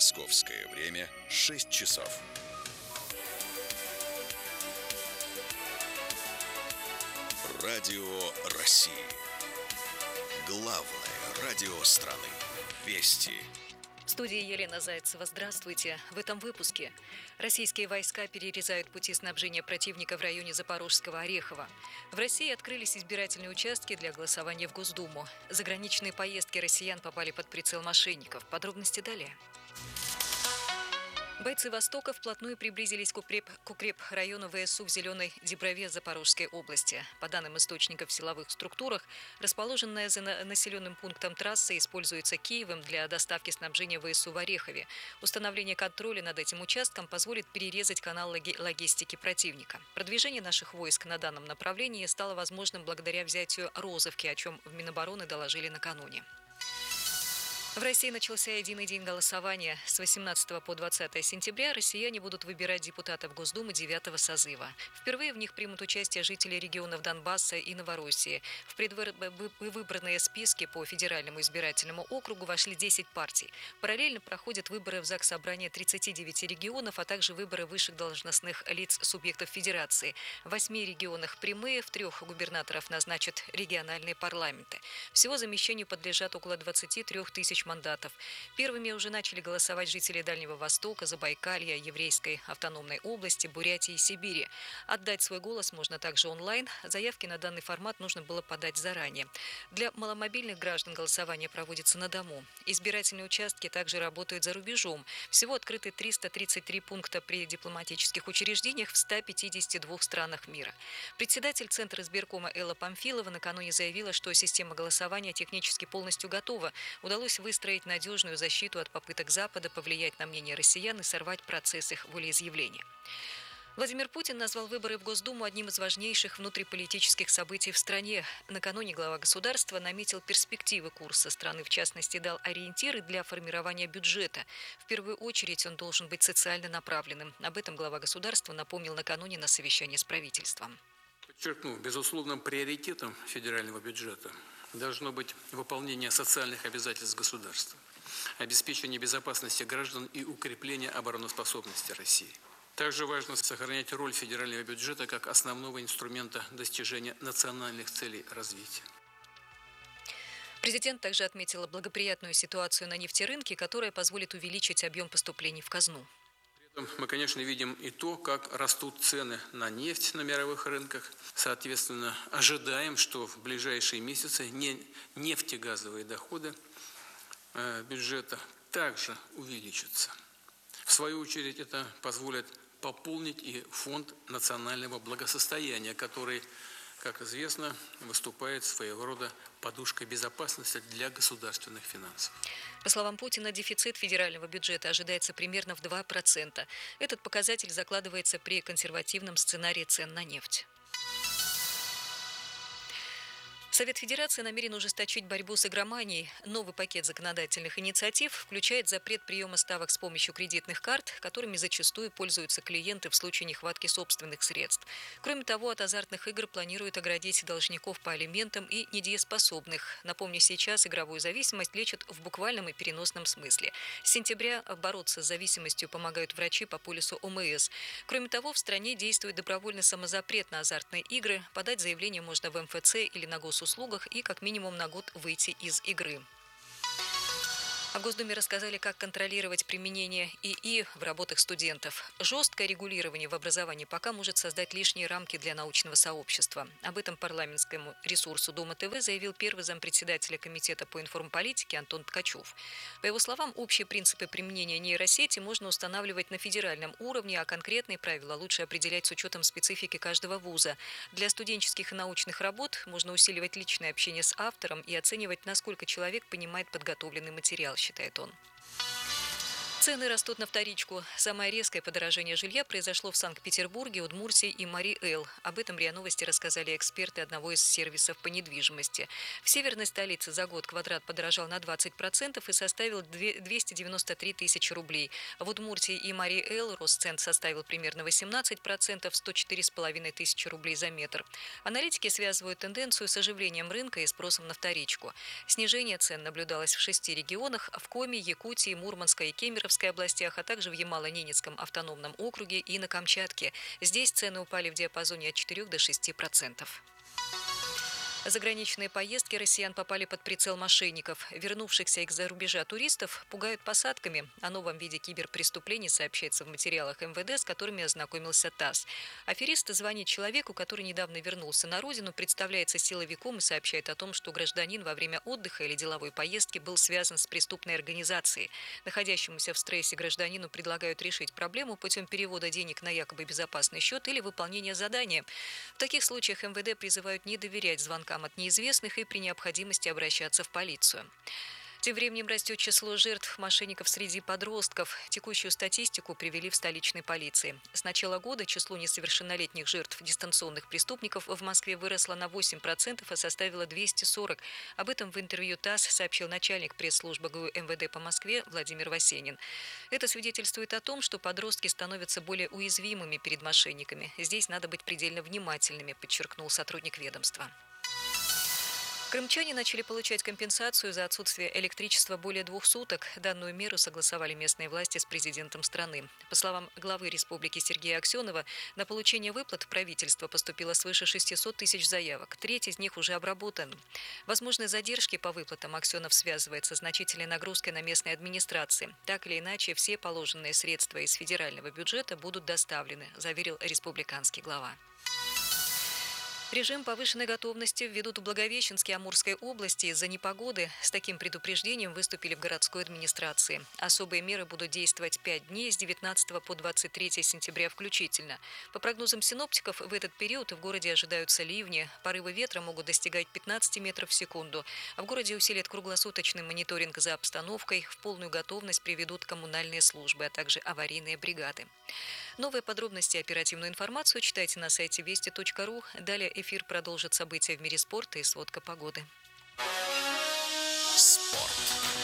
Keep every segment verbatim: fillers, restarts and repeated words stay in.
Московское время шесть часов. Радио России. Главное радио страны. Вести. В студии Елена Зайцева. Здравствуйте. В этом выпуске. Российские войска перерезают пути снабжения противника в районе Запорожского Орехова. В России открылись избирательные участки для голосования в Госдуму. Заграничные поездки россиян попали под прицел мошенников. Подробности далее. Бойцы «Востока» вплотную приблизились к укреп, к укрепрайону ВСУ в Зеленой Деброве Запорожской области. По данным источников в силовых структурах, расположенная за населенным пунктом трасса используется Киевом для доставки снабжения ВСУ в Орехове. Установление контроля над этим участком позволит перерезать канал логи- логистики противника. Продвижение наших войск на данном направлении стало возможным благодаря взятию Розовки, о чем в Минобороны доложили накануне. В России начался единый день голосования. С восемнадцатого по двадцатое сентября россияне будут выбирать депутатов Госдумы девятого созыва. Впервые в них примут участие жители регионов Донбасса и Новороссии. В предвыборные списки по федеральному избирательному округу вошли десять партий. Параллельно проходят выборы в Заксобрание тридцати девяти регионов, а также выборы высших должностных лиц субъектов федерации. В восьми регионах прямые, в трех губернаторов назначат региональные парламенты. Всего замещению подлежат около двадцати трёх тысяч мандатов. Первыми уже начали голосовать жители Дальнего Востока, Забайкалья, Еврейской автономной области, Бурятии и Сибири. Отдать свой голос можно также онлайн. Заявки на данный формат нужно было подать заранее. Для маломобильных граждан голосование проводится на дому. Избирательные участки также работают за рубежом. Всего открыты триста тридцать три пункта при дипломатических учреждениях в ста пятидесяти двух странах мира. Председатель Центра избиркома Элла Памфилова накануне заявила, что система голосования технически полностью готова. Удалось выстроить надежную защиту от попыток Запада повлиять на мнение россиян и сорвать процесс их волеизъявления. Владимир Путин назвал выборы в Госдуму одним из важнейших внутриполитических событий в стране. Накануне глава государства наметил перспективы курса страны, в частности, дал ориентиры для формирования бюджета. В первую очередь он должен быть социально направленным. Об этом глава государства напомнил накануне на совещании с правительством. Подчеркну, безусловным приоритетом федерального бюджета должно быть выполнение социальных обязательств государства, обеспечение безопасности граждан и укрепление обороноспособности России. Также важно сохранять роль федерального бюджета как основного инструмента достижения национальных целей развития. Президент также отметил благоприятную ситуацию на нефтерынке, которая позволит увеличить объем поступлений в казну. Мы, конечно, видим и то, как растут цены на нефть на мировых рынках. Соответственно, ожидаем, что в ближайшие месяцы нефтегазовые доходы бюджета также увеличатся. В свою очередь, это позволит пополнить и фонд национального благосостояния, который, как известно, выступает своего рода подушкой безопасности для государственных финансов. По словам Путина, дефицит федерального бюджета ожидается примерно в два процента. Этот показатель закладывается при консервативном сценарии цен на нефть. Совет Федерации намерен ужесточить борьбу с игроманией. Новый пакет законодательных инициатив включает запрет приема ставок с помощью кредитных карт, которыми зачастую пользуются клиенты в случае нехватки собственных средств. Кроме того, от азартных игр планируют оградить должников по алиментам и недееспособных. Напомню, сейчас игровую зависимость лечат в буквальном и переносном смысле. С сентября бороться с зависимостью помогают врачи по полису О М С. Кроме того, в стране действует добровольный самозапрет на азартные игры. Подать заявление можно в М Ф Ц или на госуслугах и как минимум на год выйти из игры. А в Госдуме рассказали, как контролировать применение И И в работах студентов. Жесткое регулирование в образовании пока может создать лишние рамки для научного сообщества. Об этом парламентскому ресурсу Дума Т В заявил первый зампредседателя Комитета по информполитике Антон Ткачев. По его словам, общие принципы применения нейросети можно устанавливать на федеральном уровне, а конкретные правила лучше определять с учетом специфики каждого вуза. Для студенческих и научных работ можно усиливать личное общение с автором и оценивать, насколько человек понимает подготовленный материал, считает он. Цены растут на вторичку. Самое резкое подорожание жилья произошло в Санкт-Петербурге, Удмуртии и Мари-Эл. Об этом РИА Новости рассказали эксперты одного из сервисов по недвижимости. В северной столице за год квадрат подорожал на двадцать процентов и составил двести девяносто три тысячи рублей. В Удмуртии и Мари-Эл рост цен составил примерно восемнадцать процентов, сто четыре с половиной тысячи рублей за метр. Аналитики связывают тенденцию с оживлением рынка и спросом на вторичку. Снижение цен наблюдалось в шести регионах – в Коми, Якутии, Мурманской и Кемеровской Саратовской областях, а также в Ямало-Ненецком автономном округе и на Камчатке. Здесь цены упали в диапазоне от четырёх до шести процентов. Заграничные поездки россиян попали под прицел мошенников. Вернувшихся из-за рубежа туристов пугают посадками. О новом виде киберпреступлений сообщается в материалах эм вэ дэ, с которыми ознакомился ТАСС. Аферист звонит человеку, который недавно вернулся на родину, представляется силовиком и сообщает о том, что гражданин во время отдыха или деловой поездки был связан с преступной организацией. Находящемуся в стрессе гражданину предлагают решить проблему путем перевода денег на якобы безопасный счет или выполнения задания. В таких случаях эм вэ дэ призывают не доверять звонкам от неизвестных и при необходимости обращаться в полицию. Тем временем растет число жертв мошенников среди подростков. Текущую статистику привели в столичной полиции. С начала года число несовершеннолетних жертв дистанционных преступников в Москве выросло на восемь процентов и составило двести сорок. Об этом в интервью ТАСС сообщил начальник пресс-службы гэ у эм вэ дэ по Москве Владимир Васенин. Это свидетельствует о том, что подростки становятся более уязвимыми перед мошенниками. Здесь надо быть предельно внимательными, подчеркнул сотрудник ведомства. Крымчане начали получать компенсацию за отсутствие электричества более двух суток. Данную меру согласовали местные власти с президентом страны. По словам главы республики Сергея Аксенова, на получение выплат в правительство поступило свыше шестисот тысяч заявок. Треть из них уже обработан. Возможные задержки по выплатам Аксенов связывает со значительной нагрузкой на местной администрации. Так или иначе, все положенные средства из федерального бюджета будут доставлены, заверил республиканский глава. Режим повышенной готовности введут в Благовещенске Амурской области из-за непогоды. С таким предупреждением выступили в городской администрации. Особые меры будут действовать пять дней с девятнадцатого по двадцать третье сентября включительно. По прогнозам синоптиков, в этот период в городе ожидаются ливни. Порывы ветра могут достигать пятнадцати метров в секунду. А в городе усилят круглосуточный мониторинг за обстановкой. В полную готовность приведут коммунальные службы, а также аварийные бригады. Новые подробности и оперативную информацию читайте на сайте вести точка ру. Далее эфир продолжит события в мире спорта и сводка погоды. Спорт.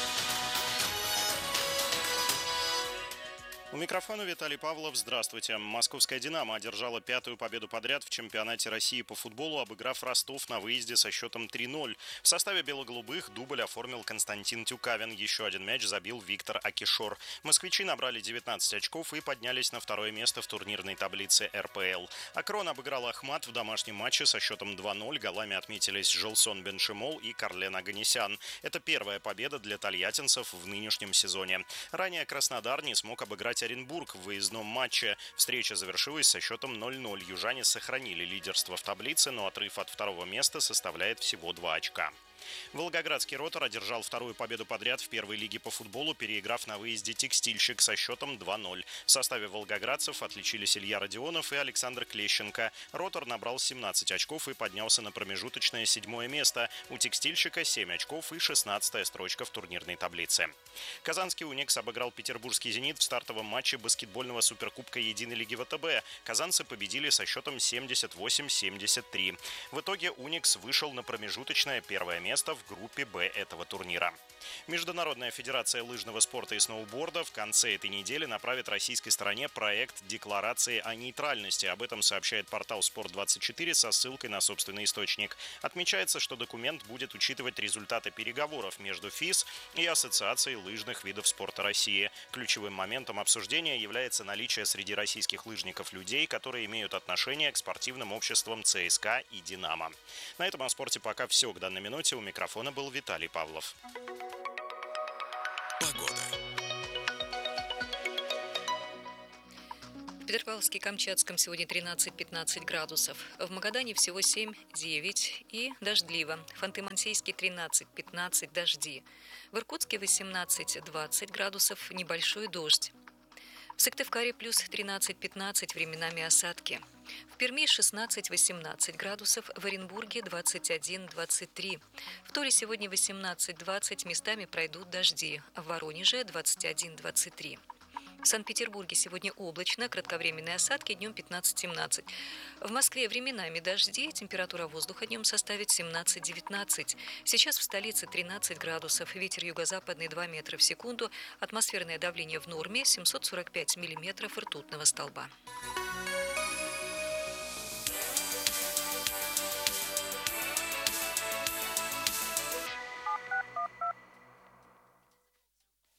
У микрофона Виталий Павлов. Здравствуйте. Московская «Динамо» одержала пятую победу подряд в чемпионате России по футболу, обыграв Ростов на выезде со счетом три ноль. В составе бело-голубых дубль оформил Константин Тюкавин. Еще один мяч забил Виктор Акишор. Москвичи набрали девятнадцать очков и поднялись на второе место в турнирной таблице эр пэ эл. Акрон обыграл Ахмат в домашнем матче со счетом два ноль. Голами отметились Желсон Беншимол и Карлен Оганесян. Это первая победа для тольяттинцев в нынешнем сезоне. Ранее Краснодар не смог обыграть Оренбург в выездном матче. Встреча завершилась со счетом ноль ноль. Южане сохранили лидерство в таблице, но отрыв от второго места составляет всего два очка. Волгоградский «Ротор» одержал вторую победу подряд в первой лиге по футболу, переиграв на выезде «Текстильщик» со счетом два ноль. В составе волгоградцев отличились Илья Родионов и Александр Клещенко. «Ротор» набрал семнадцать очков и поднялся на промежуточное седьмое место. У «Текстильщика» семь очков и шестнадцатая строчка в турнирной таблице. Казанский «Уникс» обыграл петербургский «Зенит» в стартовом матче баскетбольного суперкубка единой лиги вэ тэ бэ. Казанцы победили со счетом семьдесят восемь семьдесят три. В итоге «Уникс» вышел на промежуточное первое место в группе «Б» этого турнира. Международная федерация лыжного спорта и сноуборда в конце этой недели направит российской стороне проект декларации о нейтральности. Об этом сообщает портал спорт двадцать четыре со ссылкой на собственный источник. Отмечается, что документ будет учитывать результаты переговоров между ФИС и Ассоциацией лыжных видов спорта России. Ключевым моментом обсуждения является наличие среди российских лыжников людей, которые имеют отношение к спортивным обществам цэ эс ка и «Динамо». На этом о спорте пока все к данной минуте. У микрофона был Виталий Павлов. Погода. В Петропавловске-Камчатском сегодня тринадцать-пятнадцать градусов. В Магадане всего семь-девять и дождливо. В Ханты-Мансийске тринадцать-пятнадцать, дожди. В Иркутске восемнадцать-двадцать градусов, небольшой дождь. В Сыктывкаре плюс тринадцать-пятнадцать, временами осадки. В Перми шестнадцать-восемнадцать градусов, в Оренбурге двадцать один-двадцать три. В Туле сегодня восемнадцать-двадцать, местами пройдут дожди. В Воронеже двадцать один-двадцать три. В Санкт-Петербурге сегодня облачно, кратковременные осадки, днем пятнадцать-семнадцать. В Москве временами дожди, температура воздуха днем составит семнадцать-девятнадцать. Сейчас в столице тринадцать градусов, ветер юго-западный два метра в секунду, атмосферное давление в норме семьсот сорок пять миллиметров ртутного столба.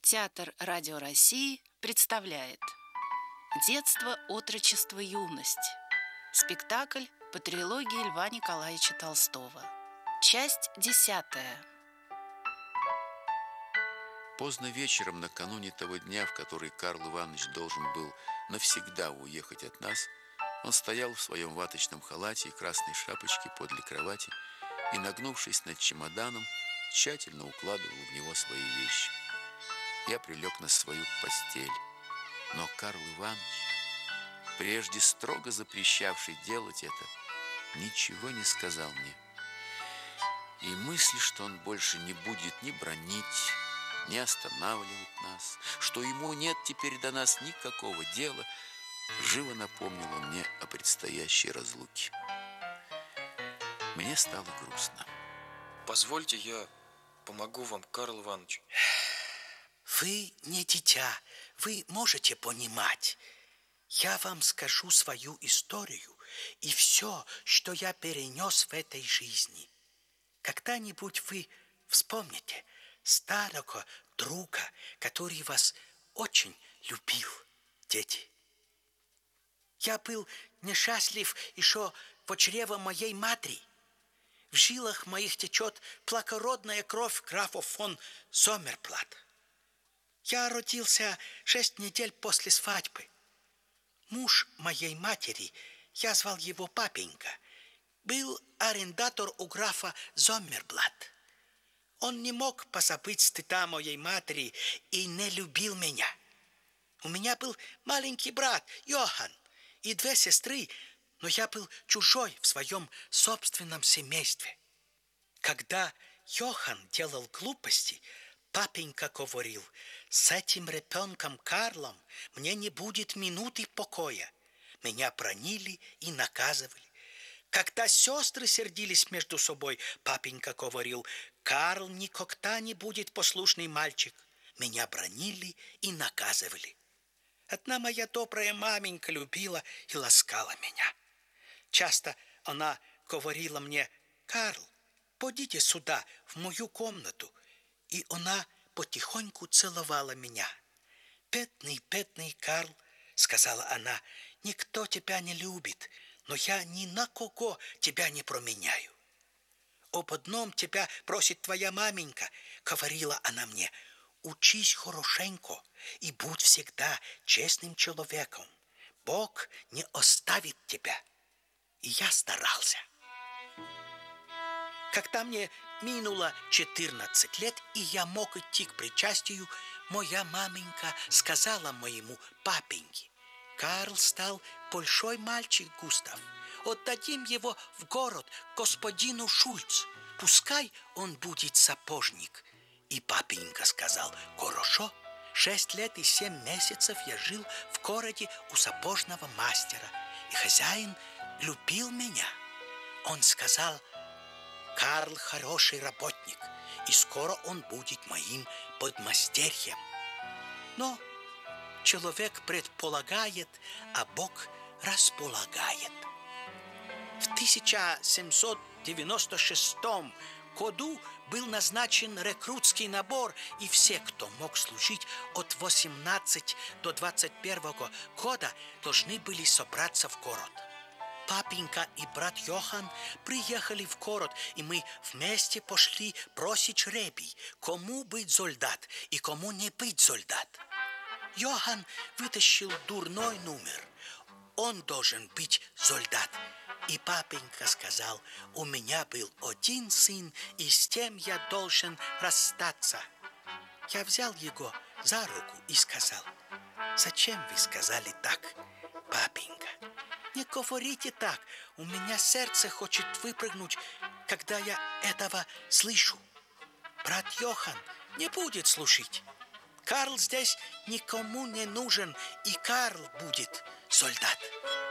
Театр Радио России представляет «Детство, отрочество, юность». Спектакль по трилогии Льва Николаевича Толстого. Часть десятая. Поздно вечером, накануне того дня, в который Карл Иванович должен был навсегда уехать от нас, он стоял в своем ваточном халате и красной шапочке подле кровати и, нагнувшись над чемоданом, тщательно укладывал в него свои вещи. Я прилег на свою постель, но Карл Иванович, прежде строго запрещавший делать это, ничего не сказал мне. И мысль, что он больше не будет ни бронить, ни останавливать нас, что ему нет теперь до нас никакого дела, живо напомнила мне о предстоящей разлуке. Мне стало грустно. Позвольте, я помогу вам, Карл Иванович. Вы не дитя, вы можете понимать. Я вам скажу свою историю и все, что я перенес в этой жизни. Когда-нибудь вы вспомните старого друга, который вас очень любил, дети. Я был несчастлив еще в чреве моей матери. В жилах моих течет благородная кровь графа фон Сомерплат. Я родился шесть недель после свадьбы. Муж моей матери, я звал его папенька, был арендатор у графа Сомерблат. Он не мог позабыть стыда моей матери и не любил меня. У меня был маленький брат Йохан и две сестры, но я был чужой в своем собственном семействе. Когда Йохан делал глупости, папенька говорил: с этим ребенком Карлом мне не будет минуты покоя. Меня бранили и наказывали. Когда сестры сердились между собой, папенька говорил: Карл никогда не будет послушный мальчик. Меня бранили и наказывали. Одна моя добрая маменька любила и ласкала меня. Часто она говорила мне: Карл, подите сюда, в мою комнату. И она потихоньку целовала меня. «Бедный, бедный Карл», — сказала она, — «никто тебя не любит, но я ни на кого тебя не променяю. Об одном тебя просит твоя маменька», — говорила она мне, — «учись хорошенько и будь всегда честным человеком. Бог не оставит тебя». И я старался. Когда мне минуло четырнадцать лет, и я мог идти к причастию, моя маменька сказала моему папеньке: «Карл стал большой мальчик, Густав. Отдадим его в город господину Шульц. Пускай он будет сапожник». И папенька сказал: «Хорошо». Шесть лет и семь месяцев я жил в городе у сапожного мастера, и хозяин любил меня. Он сказал: «Карл хороший работник, и скоро он будет моим подмастерьем». Но человек предполагает, а Бог располагает. В тысяча семьсот девяносто шестом году был назначен рекрутский набор, и все, кто мог служить от восемнадцати до двадцати первого года, должны были собраться в город. Папенька и брат Йохан приехали в город, и мы вместе пошли просить жребий, кому быть солдат и кому не быть солдат. Йохан вытащил дурной номер. Он должен быть солдат. И папенька сказал: «У меня был один сын, и с тем я должен расстаться». Я взял его за руку и сказал: «Зачем вы сказали так, папенька? Не говорите так, у меня сердце хочет выпрыгнуть, когда я этого слышу. Брат Йохан не будет слушать. Карл здесь никому не нужен, и Карл будет солдат».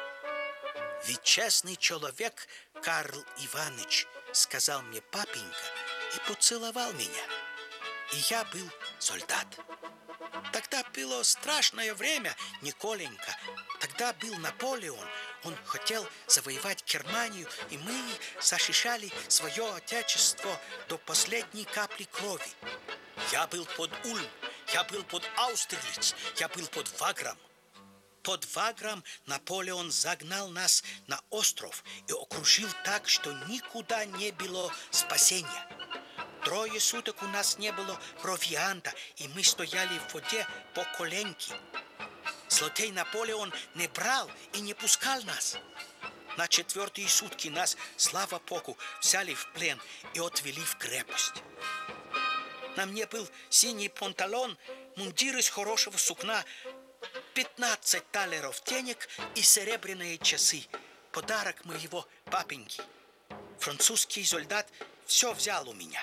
«Ведь честный человек, Карл Иванович», — сказал мне папенька и поцеловал меня. И я был солдат. Тогда было страшное время, Николенька. Тогда был Наполеон. Он хотел завоевать Германию, и мы защищали свое отечество до последней капли крови. Я был под Ульм, Я был под Аустерлиц, я был под Ваграм. Под Ваграм Наполеон загнал нас на остров и окружил так, что никуда не было спасения. Трое суток у нас не было провианта, и мы стояли в воде по коленки. Злодей Наполеон не брал и не пускал нас. На четвертые сутки нас, слава Богу, взяли в плен и отвели в крепость. На мне был синий панталон, мундир из хорошего сукна, пятнадцать талеров денег и серебряные часы. Подарок моего папеньки. Французский солдат все взял у меня.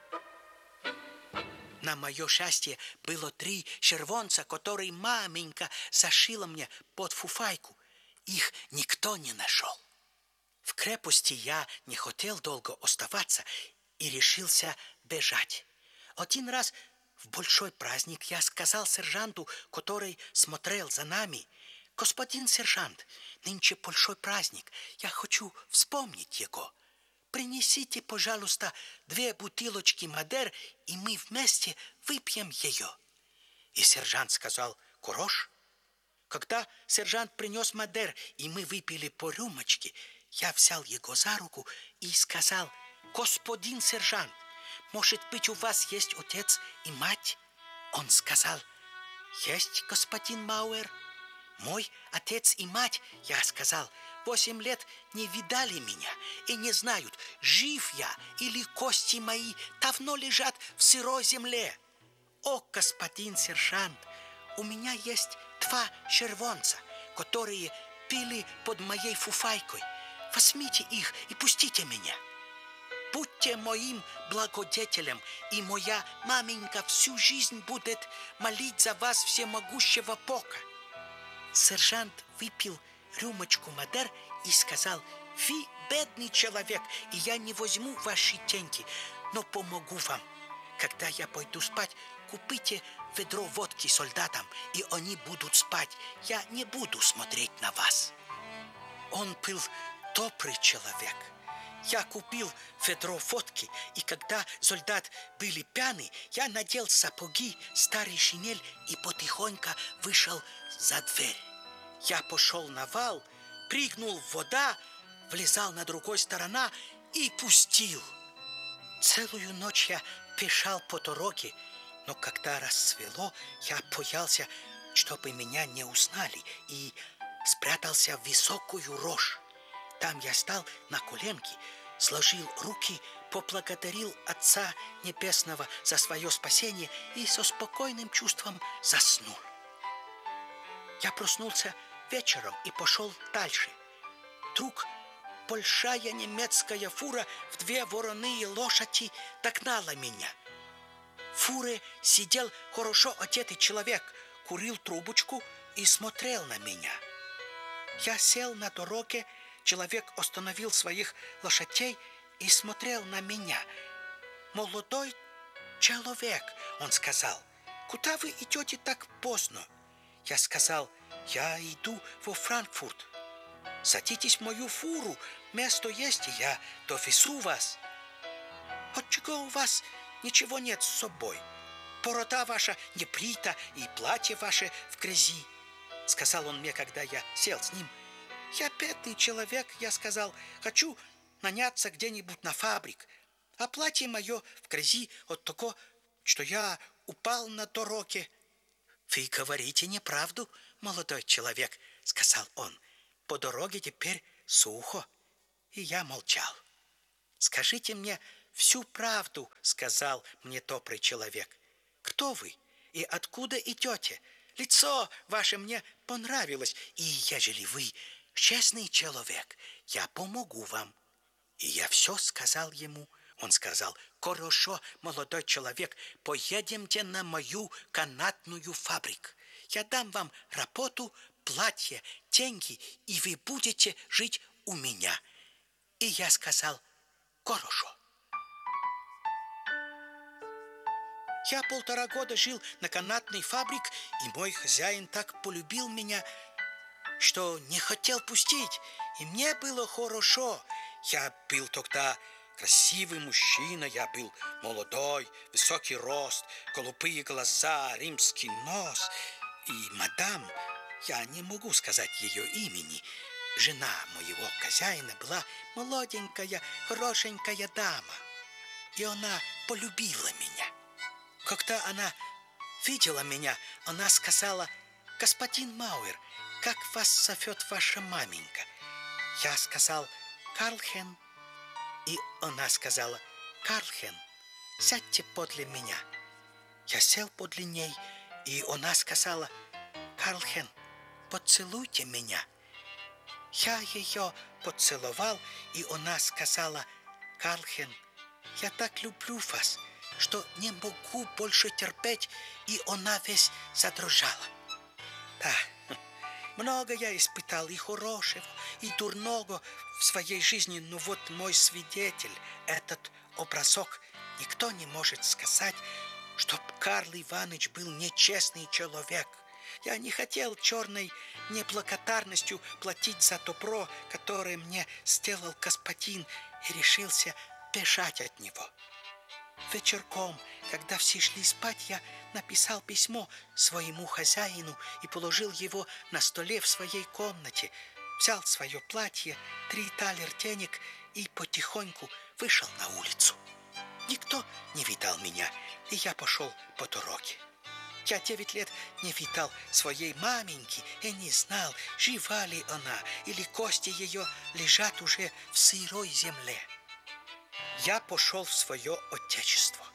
На мое счастье было три червонца, которые маменька зашила мне под фуфайку. Их никто не нашел. В крепости я не хотел долго оставаться и решился бежать. Один раз в большой праздник я сказал сержанту, который смотрел за нами: «Господин сержант, нынче большой праздник, я хочу вспомнить его. Принесите, пожалуйста, две бутылочки Мадер, и мы вместе выпьем ее». И сержант сказал: «Хорош». Когда сержант принес Мадер, и мы выпили по рюмочке, я взял его за руку и сказал: «Господин сержант, может быть, у вас есть отец и мать?» Он сказал: «Есть, господин Мауэр». «Мой отец и мать, я сказал, восемь лет не видали меня и не знают, жив я или кости мои давно лежат в сырой земле». «О, господин сержант, у меня есть два червонца, которые пили под моей фуфайкой. Возьмите их и пустите меня. Будьте моим благодетелем, и моя маменька всю жизнь будет молить за вас всемогущего Бога». Сержант выпил рюмочку Мадер и сказал: «Вы бедный человек, и я не возьму ваши деньги, но помогу вам. Когда я пойду спать, купите ведро водки солдатам, и они будут спать. Я не буду смотреть на вас». Он был добрый человек. Я купил ведро водки, и когда солдат были пьяны, я надел сапоги, старый шинель и потихоньку вышел за дверь. Я пошел на вал, прыгнул в вода, влезал на другой сторону и пустил. Целую ночь я пешал по дороге, но когда рассвело, я боялся, чтобы меня не узнали, и спрятался в высокую рожь. Там я стал на коленки, сложил руки, поблагодарил Отца Небесного за свое спасение и со спокойным чувством заснул. Я проснулся вечером и пошел дальше. Вдруг большая немецкая фура в две вороные лошади догнала меня. В фуре сидел хорошо одетый человек, курил трубочку и смотрел на меня. Я сел на дороге, человек остановил своих лошадей и смотрел на меня. «Молодой человек», — он сказал, «куда вы идете так поздно?» Я сказал: «Я иду во Франкфурт». «Садитесь в мою фуру, место есть, и я довезу вас». «Отчего у вас ничего нет с собой? Борода ваша не брита, и платье ваше в грязи», — сказал он мне, когда я сел с ним. «Я бедный человек», — я сказал, «хочу наняться где-нибудь на фабрик, а платье мое в грязи от того, что я упал на дороге». «Вы говорите неправду, молодой человек», — сказал он. «По дороге теперь сухо». И я молчал. «Скажите мне всю правду», — сказал мне добрый человек. «Кто вы и откуда идете? Лицо ваше мне понравилось, и ежели вы честный человек, я помогу вам». И я все сказал ему. Он сказал: «Хорошо, молодой человек, поедемте на мою канатную фабрику. Я дам вам работу, платье, деньги, и вы будете жить у меня». И я сказал: «Хорошо». Я полтора года жил на канатной фабрике, и мой хозяин так полюбил меня, что не хотел пустить, и мне было хорошо. Я был тогда Красивый мужчина я был, молодой, высокий рост, голубые глаза, римский нос. И мадам, я не могу сказать ее имени, жена моего хозяина была молоденькая, хорошенькая дама. И она полюбила меня. Когда она видела меня, она сказала: «Господин Мауэр, как вас зовет ваша маменька?» Я сказал: «Карлхен». И она сказала: «Карлхен, сядьте подле меня». Я сел подле ней, и она сказала: «Карлхен, поцелуйте меня». Я ее поцеловал, и она сказала: «Карлхен, я так люблю вас, что не могу больше терпеть», и она весь задрожала. Да, много я испытал и хорошего, и дурного в своей жизни, но вот мой свидетель, этот образок, никто не может сказать, что Карл Иванович был нечестный человек. Я не хотел черной неблагодарностью платить за добро, которое мне сделал господин, и решился бежать от него. Вечерком, когда все шли спать, я написал письмо своему хозяину и положил его на столе в своей комнате, взял свое платье, три талер денег и потихоньку вышел на улицу. Никто не видал меня, и я пошел по дороге. Я девять лет не видал своей маменьки и не знал, жива ли она, или кости ее лежат уже в сырой земле. Я пошел в свое отечество.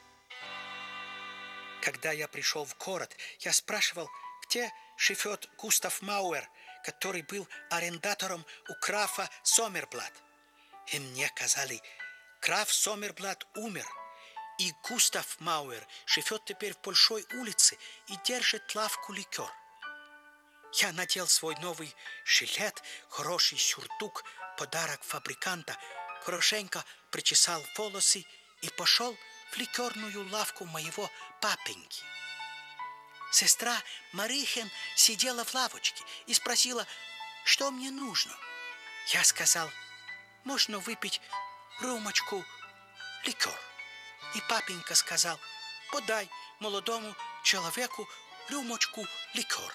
Когда я пришел в город, я спрашивал, где живет Густав Мауэр, который был арендатором у графа Сомерблат. И мне сказали: граф Сомерблат умер, и Густав Мауэр живет теперь в Большой улице и держит лавку ликер. Я надел свой новый жилет, хороший сюртук, подарок фабриканта, хорошенько причесал волосы и пошел в ликерную лавку моего папеньки. Сестра Марихен сидела в лавочке и спросила, что мне нужно. Я сказал: можно выпить рюмочку ликер. И папенька сказал: подай молодому человеку рюмочку ликер.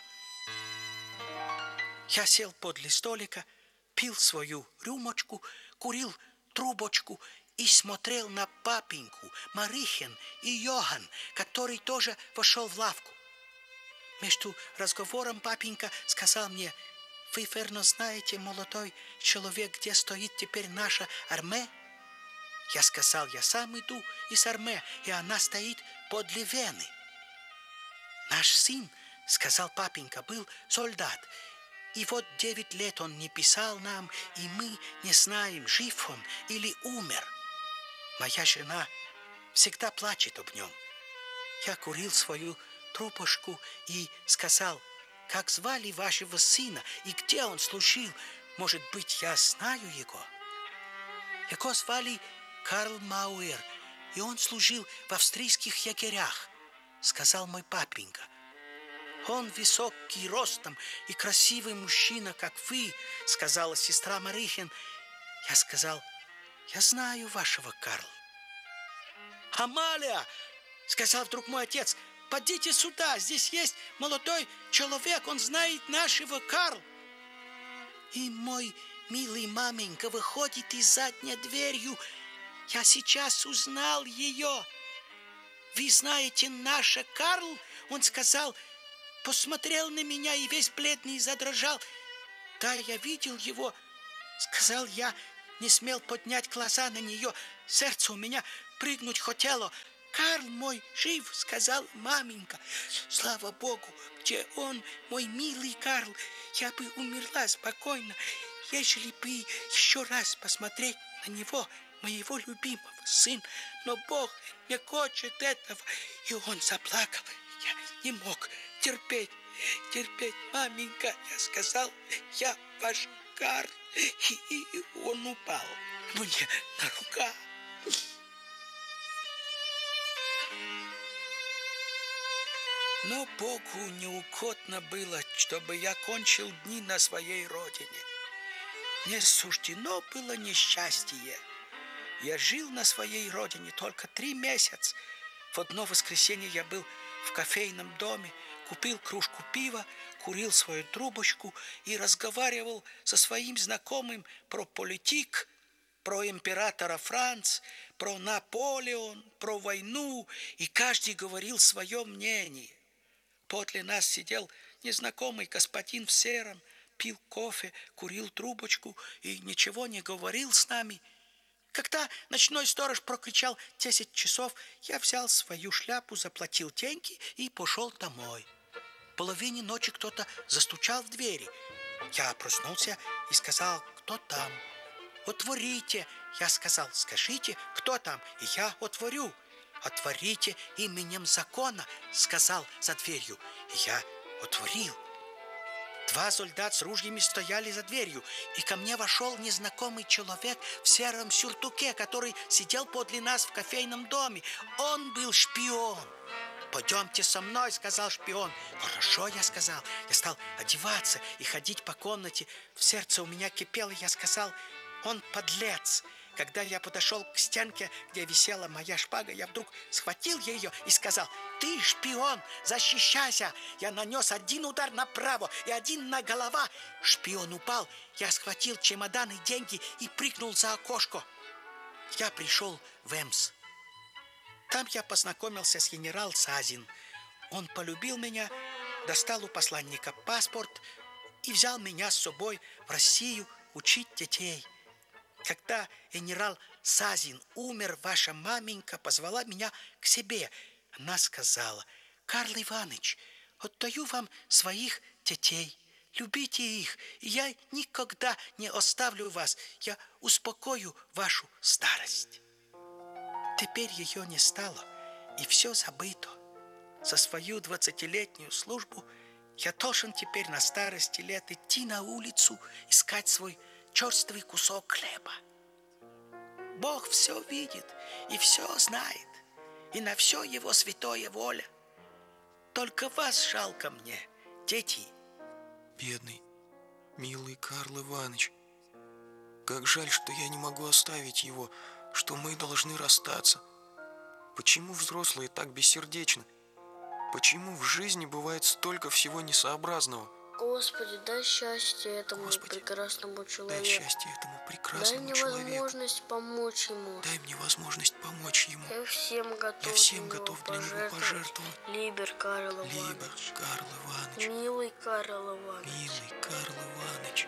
Я сел подле столика, пил свою рюмочку, курил трубочку и смотрел на папеньку, Марихен и Йохан, который тоже вошел в лавку. Между разговором папенька сказал мне: вы верно знаете, молодой человек, где стоит теперь наша армия? Я сказал: я сам иду из армии, и она стоит подле Вены. Наш сын, сказал папенька, был солдат, и вот девять лет он не писал нам, и мы не знаем, жив он или умер. Моя жена всегда плачет об нем. Я курил свою трубочку и сказал: как звали вашего сына и где он служил? Может быть, я знаю его? Его звали Карл Мауэр, и он служил в австрийских егерях, сказал мой папенька. Он высокий ростом и красивый мужчина, как вы, сказала сестра Марихен. Я сказал: я знаю вашего Карла. Амалия, сказал вдруг мой отец, подите сюда, здесь есть молодой человек, он знает нашего Карла. И мой милый маменька выходит из задней дверью. Я сейчас узнал ее. Вы знаете наша Карл? Он сказал, посмотрел на меня и весь бледный задрожал. Да, я видел его, сказал я, не смел поднять глаза на нее. Сердце у меня прыгнуть хотело. Карл мой жив, сказал маменька. Слава Богу, где он, мой милый Карл? Я бы умерла спокойно, ежели бы еще раз посмотреть на него, моего любимого сына. Но Бог не хочет этого. И он заплакал. Я не мог терпеть, терпеть, маменька. Я сказал, я ваш Карл. И, и он упал мне на руках. Но Богу неугодно было, чтобы я кончил дни на своей родине. Не суждено было несчастье. Я жил на своей родине только три месяца. В одно воскресенье я был в кофейном доме, купил кружку пива, курил свою трубочку и разговаривал со своим знакомым про политик, про императора Франц, про Наполеон, про войну, и каждый говорил свое мнение. Подле нас сидел незнакомый господин в сером, пил кофе, курил трубочку и ничего не говорил с нами. Когда ночной сторож прокричал десять часов, я взял свою шляпу, заплатил деньги и пошел домой. В половине ночи кто-то застучал в двери. Я проснулся и сказал: «Кто там?» «Отворите!» Я сказал: «Скажите, кто там?» И я отворю. «Отворите именем закона», сказал за дверью. И я отворил. Два солдата с ружьями стояли за дверью, и ко мне вошел незнакомый человек в сером сюртуке, который сидел подле нас в кофейном доме. Он был шпион. «Пойдемте со мной», сказал шпион. «Хорошо», я сказал. Я стал одеваться и ходить по комнате. В сердце у меня кипело, я сказал: «Он подлец». Когда я подошел к стенке, где висела моя шпага, я вдруг схватил ее и сказал: «Ты шпион, защищайся!» Я нанес один удар направо и один на голова. Шпион упал. Я схватил чемодан и деньги и прыгнул за окошко. Я пришел в Эмс. Там я познакомился с генерал Сазин. Он полюбил меня, достал у посланника паспорт и взял меня с собой в Россию учить детей. Когда генерал Сазин умер, ваша маменька позвала меня к себе. Она сказала: «Карл Иванович, отдаю вам своих детей. Любите их, и я никогда не оставлю вас. Я успокою вашу старость». Теперь ее не стало, и все забыто. За свою двадцатилетнюю службу я должен теперь на старости лет идти на улицу, искать свой черствый кусок хлеба. Бог все видит и все знает, и на все его святое воля. Только вас жалко мне, дети. Бедный, милый Карл Иванович. Как жаль, что я не могу оставить его, что мы должны расстаться. Почему взрослые так бессердечны? Почему в жизни бывает столько всего несообразного? Господи, дай счастье этому Господи, прекрасному человеку. дай счастье этому Дай прекрасному мне человеку. возможность помочь ему. Дай мне возможность помочь ему. Я всем готов, Я всем для готов него для него пожертвовать. Либер Карл Либо Иванович. Карл Иванович. Милый Карл Иванович. Милый Карл Иванович.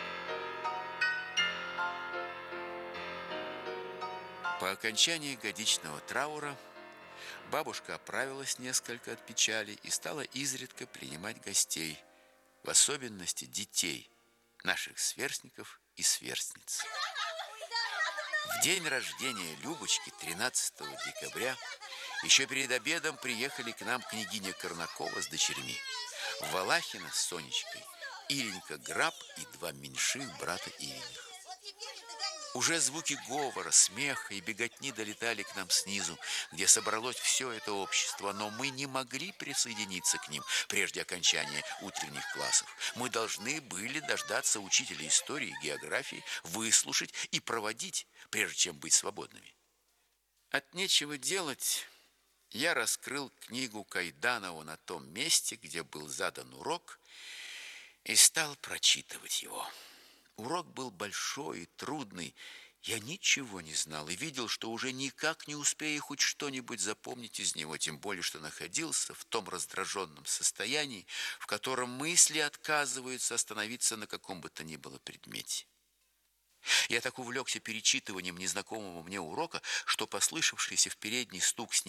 По окончании годичного траура бабушка оправилась несколько от печали и стала изредка принимать гостей, в особенности детей, наших сверстников и сверстниц. В день рождения Любочки, тринадцатого декабря, еще перед обедом приехали к нам княгиня Корнакова с дочерьми, Валахина с Сонечкой, Иленька Граб и два меньших брата Ивиных. Уже звуки говора, смеха и беготни долетали к нам снизу, где собралось все это общество, но мы не могли присоединиться к ним прежде окончания утренних классов. Мы должны были дождаться учителя истории и географии, выслушать и проводить, прежде чем быть свободными. От нечего делать я раскрыл книгу Кайданова на том месте, где был задан урок, и стал прочитывать его. Урок был большой и трудный. Я ничего не знал и видел, что уже никак не успею хоть что-нибудь запомнить из него, тем более, что находился в том раздраженном состоянии, в котором мысли отказываются остановиться на каком бы то ни было предмете. Я так увлекся перечитыванием незнакомого мне урока, что послышавшийся в передней стук с